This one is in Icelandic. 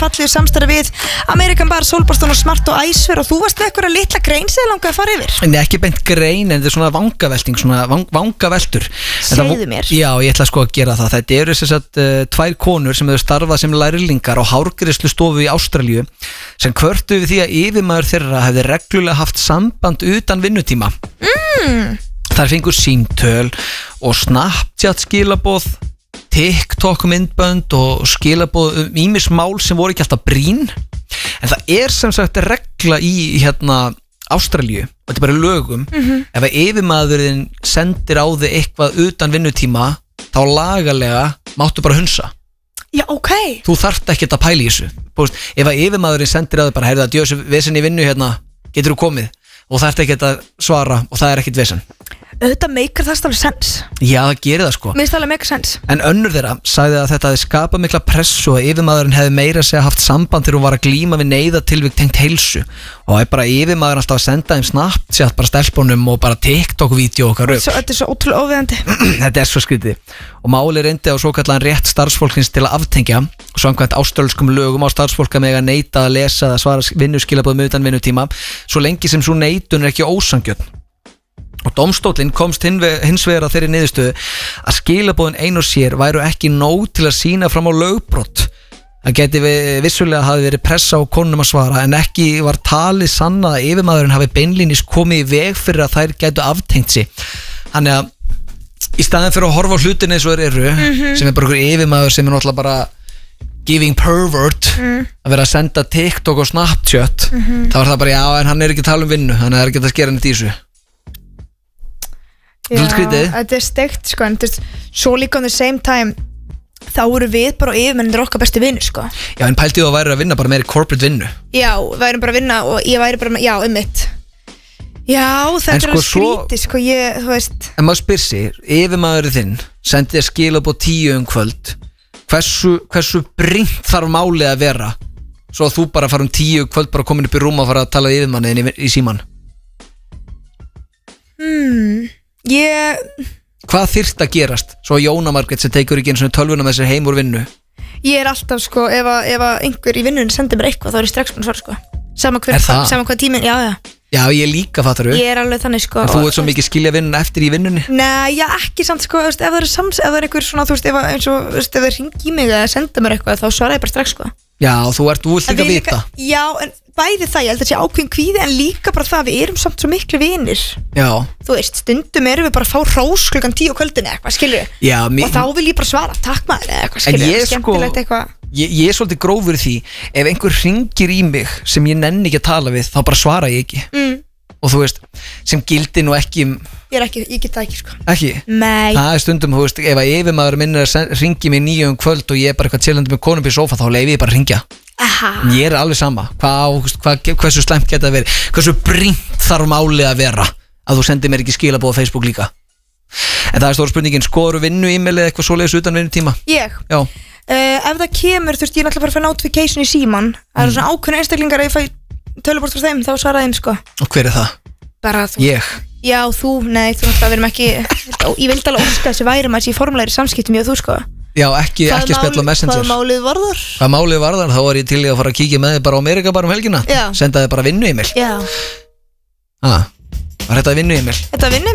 pallið samstarfi við American Bar, Sólboston og Smart og Æsver og þú varst með eitthvað litla grein sem þið langaði að fara yfir. Nei, ekki beint grein, en þetta er svona vangavelting, svona vangaveltur. Segðu mér. Já, ég ætla sko að gera það. Þetta eru sem sagt tvær konur sem hefur starfað sem lærlingar á hárgreiðslustofu í Ástralíu sem kvörtuðu við því að yfirmaður þeirra hefði reglulega haft samband utan vinnutíma. Þær fengu símtöl og Snapchat skilaboð, TikTok myndbönd og skilaboð ýmis mál sem voru ekki alltaf brýn. En það er sem sagt regla í Ástralíu, og þetta er bara lögum, ef að yfirmaðurinn sendir á þig eitthvað utan vinnutíma, þá lagalega máttu bara hunsa. Já, ok. Þú þarft ekki að pæla í þessu. Ef að yfirmaðurinn sendir á þig bara, heyrðu það, djöðs vesen í vinnu hérna, getur þú komið? Og þarft ekki að svara og það er ekkit vesen. Auðvitað meikar það alveg sens. Já, það gerir það sko. Mér finnst það alveg meikar sens. En önnur þeirra sagði að þetta hefði skapað mikla pressu og yfirmaðurinn hefði meira að segja haft samband þegar hún var að glíma við neyðatilvik tengt heilsu. Og það er bara yfirmaðurinn alltaf að senda þeim Snapchat bara stelpunum og bara TikTok-vídeó og okkar rögg. Þetta er svo ótrúlega óviðandi. Þetta er svo skrítið. Og máli reyndi á svokallaðan rétt starfsfólksins til að aftengja. Samkvæmt áströlskum lögum á starfsfólk að mega neita að lesa eða svara vinnuskilaboðum utan vinnutíma, svo lengi sem sú neitun er ekki ósanngjörn. Og dómstóllinn komst hins vegar að þeirri niðurstöðu að skilaboðin ein og sér væru ekki nóg til að sýna fram á lögbrot. Það geti vissulega hafi verið pressa á konunum að svara, en ekki var talið sannað að yfirmaðurinn hafi beinlínis komið í veg fyrir að þær gætu aftengt sig. Þannig að í staðin fyrir að horfa á hlutin eins og þeir eru, sem er bara einhver yfirmaður sem er náttúrulega bara giving pervert, að vera að senda TikTok og Snapchat, þá er það bara já, en hann er ekki að tala um vinnu, þannig að það er ekki að skera neitt í þessu. Já, þetta er steikt sko, en svo líka on the same time þá eru við bara yfirmennir okkar bestu vinnur sko. Já, en pæltið að væri að vinna bara meiri corporate vinnu. Já, við værum bara að vinna og ég væri bara, já, mitt. Já, þetta er að skríti sko, þú veist. En maður spyr sig, yfirmaðurinn þinn sendi þér skilaboð 10 kvöld, hversu brýnt þarf málið að vera svo að þú bara fara 10 kvöld bara komin upp í rúm og fara að tala við yfirmanniðin í síman? Hvað þyrft að gerast svo að Jóna Margrét sem tekur ekki einu svona tölvuna með sér heim úr vinnu? Ég er alltaf sko, ef einhver í vinnunni sendir mér eitthvað, þá er ég strax búin að svara sko. Sama hvað tíminn, já. Já, ég líka, fattar þú? Ég er alveg þannig sko. En þú ert svo mikið skilja vinnuna eftir í vinnunni? Nei, já, ekki samt sko, ef það er einhver svona, þú veist, ef það ringi í mig eða senda mér eitthvað, þá svara ég bara strax sko. Já, þú vilt líka vita. Já, en bæði það, ég held að sé ákveðin kvíði, en líka bara það, við erum samt svo miklu vinir. Já. Þú veist, stundum erum við bara að fá hrós klukkan 10 á kvöldinu eitthvað, skilur. Já, og þá vil ég bara svara, takk maður eða eitthvað, skilur, skemmtilegt eitthvað. Ég er svolítið grófur í því, ef einhver hringir í mig sem ég nenni ekki að tala við, þá bara svara ég ekki. Og þú veist, sem gildi nú ekki ég get það ekki sko. Ekki? Nei. Það er stundum, þú veist, ef að yfirmaður minn er að ringi mig 9 kvöld og ég er bara eitthvað chillandi með konum í sofa, þá leyfi ég bara að ringja. Ég er alveg sama, hversu slæmt geta það verið, hversu brýnt þarf málið að vera að þú sendir mér ekki skilaboð á Facebook líka. En það er stóra spurningin, skoður vinnu e-mail eða eitthvað svoleiðis utan vinnutíma? Ég? Já. Ef það kemur, þú veist, ég er náttúrulega bara að fá notification í síman. Það eru svona ákveðna einstaklingar, ef ég fæ töluport frá þeim, þá svara þeim sko. Og hver er það? Bara þú. Ég? Já, þú, nei, þú náttúrulega verðum ekki, ég vildi alveg óska þessi væri maður í formulegri samskiptum ég og þú sko. Já, ekki spjalla á Messenger. Hvað málið varðar? Hvað málið varðar, þá var ég til í að fara að kíkja með þið bara á Amerika bara helgina. Já. Senda þið bara vinnu e-mail. Já. Var þetta vinnu e-mail? Þetta vinnu